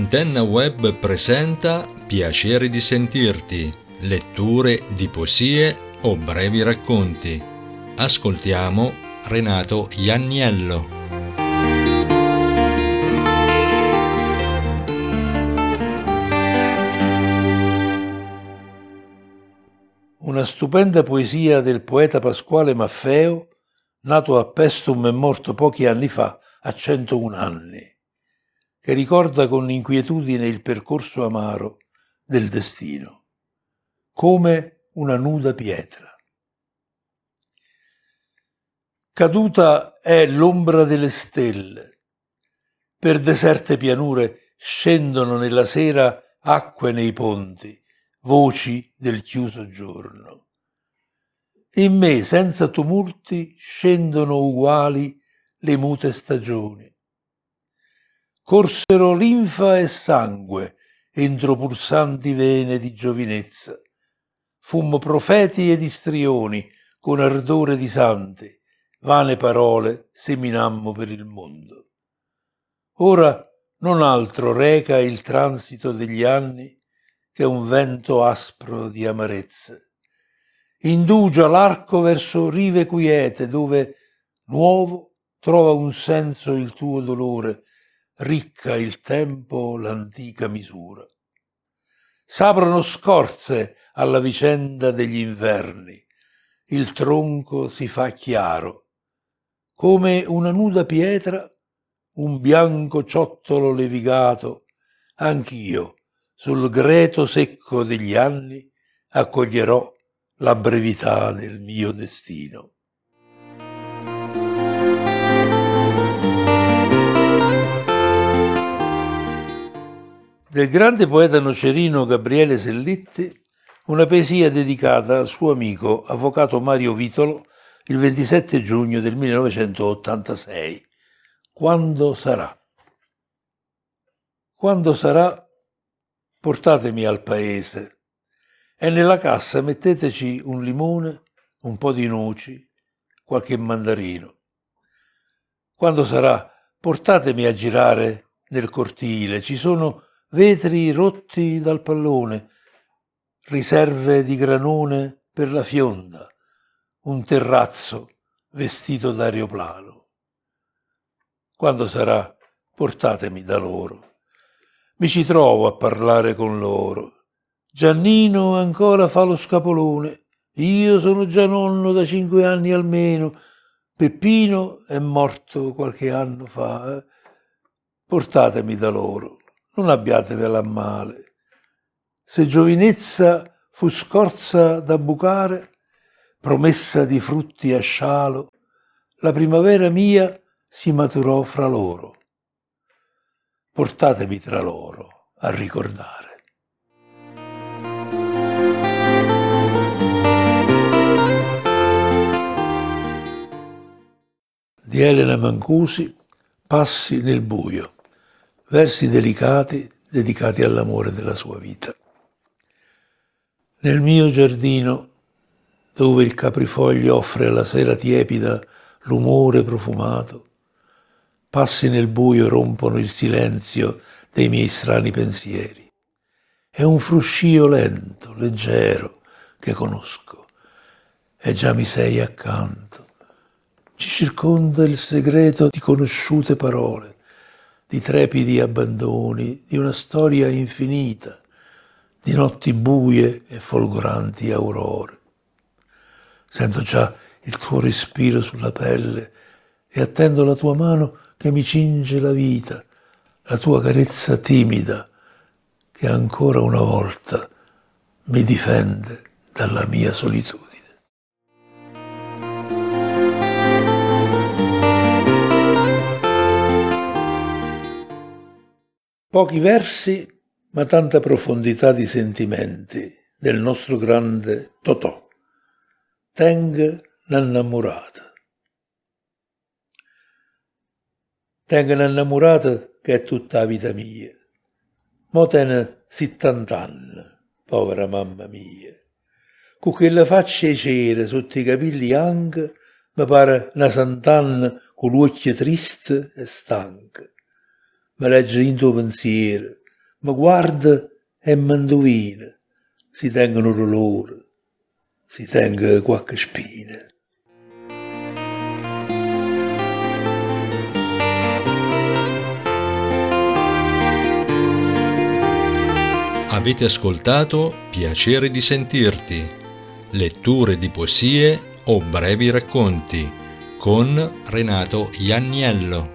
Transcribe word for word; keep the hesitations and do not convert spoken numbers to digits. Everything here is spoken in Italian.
Antenna Web presenta Piacere di sentirti, letture di poesie o brevi racconti. Ascoltiamo Renato Ianniello. Una stupenda poesia del poeta Pasquale Maffeo, nato a Paestum e morto pochi anni fa a centouno anni, che ricorda con inquietudine il percorso amaro del destino, come una nuda pietra. Caduta è l'ombra delle stelle, per deserte pianure scendono nella sera acque nei ponti, voci del chiuso giorno. In me, senza tumulti, scendono uguali le mute stagioni. Corsero linfa e sangue entro pulsanti vene di giovinezza. Fummo profeti ed istrioni con ardore di santi, vane parole seminammo per il mondo. Ora non altro reca il transito degli anni che un vento aspro di amarezze. Indugia l'arco verso rive quiete dove nuovo trova un senso il tuo dolore, ricca il tempo l'antica misura. S'aprono scorze alla vicenda degli inverni, il tronco si fa chiaro, come una nuda pietra, un bianco ciottolo levigato, anch'io sul greto secco degli anni accoglierò la brevità del mio destino. Del grande poeta nocerino Gabriele Sellitti, una poesia dedicata al suo amico avvocato Mario Vitolo il ventisette giugno del millenovecentottantasei. Quando sarà? Quando sarà? Portatemi al paese e nella cassa metteteci un limone, un po' di noci, qualche mandarino. Quando sarà? Portatemi a girare nel cortile, ci sono vetri rotti dal pallone, riserve di granone per la fionda, un terrazzo vestito d'aeroplano. Quando sarà? Portatemi da loro. Mi ci trovo a parlare con loro. Giannino ancora fa lo scapolone, io sono già nonno da cinque anni almeno, Peppino è morto qualche anno fa. Eh? Portatemi da loro, non abbiatevela a male. Se giovinezza fu scorza da bucare, promessa di frutti a scialo, la primavera mia si maturò fra loro. Portatemi tra loro a ricordare. Di Elena Mancusi, Passi nel buio, versi delicati dedicati all'amore della sua vita. Nel mio giardino, dove il caprifoglio offre alla sera tiepida l'umore profumato, passi nel buio rompono il silenzio dei miei strani pensieri. È un fruscio lento, leggero, che conosco, e già mi sei accanto. Ci circonda il segreto di conosciute parole, di trepidi abbandoni, di una storia infinita, di notti buie e folgoranti aurore. Sento già il tuo respiro sulla pelle e attendo la tua mano che mi cinge la vita, la tua carezza timida che ancora una volta mi difende dalla mia solitudine. Pochi versi, ma tanta profondità di sentimenti del nostro grande Totò. Teng l'innamorata. Teng l'innamorata che è tutta la vita mia. Mo ten settant'anni, povera mamma mia. Con quella faccia e cera sotto i capelli anche, mi pare una sant'anna con l'occhio triste e stanca. Mi legge in tuo pensiero, ma guarda e mandovina, si tengono dolore, si tenga qualche spina. Avete ascoltato Piacere di sentirti, letture di poesie o brevi racconti con Renato Ianniello.